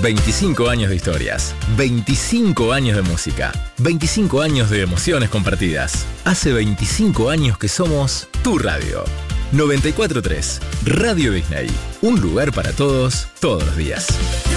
25 años de historias, 25 años de música, 25 años de emociones compartidas. Hace 25 años que somos tu radio. 94.3 Radio Disney. Un lugar para todos, todos los días.